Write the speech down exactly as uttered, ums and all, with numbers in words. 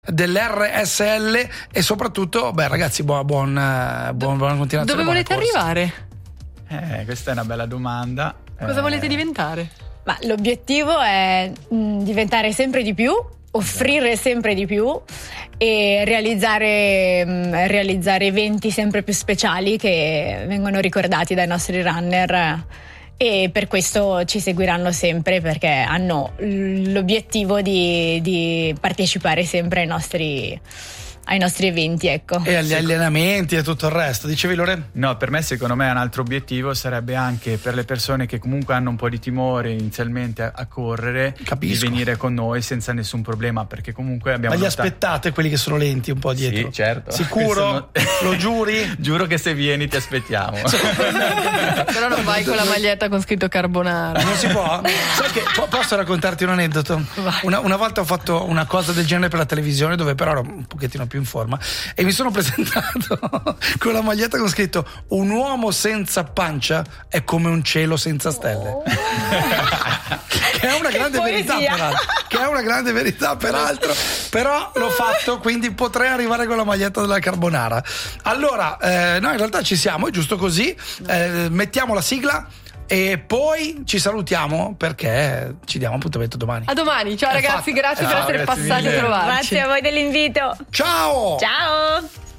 dell'R S L e soprattutto, beh ragazzi, buon, buon, buon, buona continuazione. Dove volete corsa. arrivare? Eh, questa è una bella domanda. Cosa eh... volete diventare? Ma l'obiettivo è mh, diventare sempre di più, offrire sempre di più e realizzare, mh, realizzare eventi sempre più speciali che vengono ricordati dai nostri runner, e per questo ci seguiranno sempre, perché hanno l'obiettivo di, di partecipare sempre ai nostri ai nostri eventi, ecco. E agli allenamenti e tutto il resto. Dicevi, Lore? No, per me secondo me un altro obiettivo sarebbe anche per le persone che comunque hanno un po' di timore inizialmente a, a correre, Capisco. di venire con noi senza nessun problema, perché comunque abbiamo Ma li notato... aspettate quelli che sono lenti un po' dietro? Sì, certo. Sicuro? Lo giuri? Giuro che se vieni ti aspettiamo. Però non vai con la maglietta con scritto carbonara. Non si può? Sai che po- posso raccontarti un aneddoto? Una, una volta ho fatto una cosa del genere per la televisione, dove però ero un pochettino più in forma, e mi sono presentato con la maglietta con scritto: un uomo senza pancia è come un cielo senza stelle. Oh. Che è una grande che verità, poesia. peraltro. Che è una grande verità, peraltro. Però l'ho fatto, quindi potrei arrivare con la maglietta della carbonara. Allora, eh, no, in realtà ci siamo, è giusto così. Eh, mettiamo la sigla e poi ci salutiamo, perché ci diamo appuntamento domani. A domani, ciao È ragazzi, fatta. grazie Ciao, per essere grazie passati mille. a trovarci. Grazie a voi dell'invito. Ciao! Ciao.